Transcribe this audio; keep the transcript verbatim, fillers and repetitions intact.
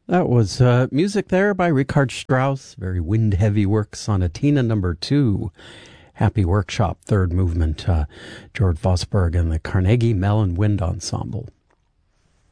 That was uh, music there by Richard Strauss, very wind-heavy work, Sonatina number two, Happy Workshop, third movement, uh, George Vosburgh and the Carnegie Mellon Wind Ensemble.